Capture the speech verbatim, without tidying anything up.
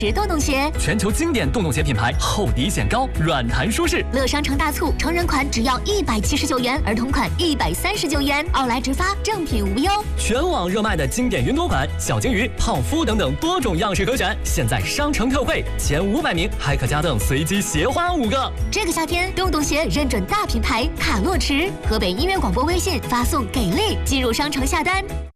是洞洞鞋， 全球经典洞洞鞋品牌，厚底显高，软弹舒适。 乐商城大促，成人款只要一百七十九元，儿童款一百三十九元，奥莱直发，正品无忧。 全网热卖的经典云朵款、小金鱼、泡芙等等多种样式可选，现在商城特惠，前五百名还可加赠随机鞋花五个。 这个夏天，洞洞鞋认准大品牌卡洛驰，河北音乐广播微信发送给力，进入商城下单。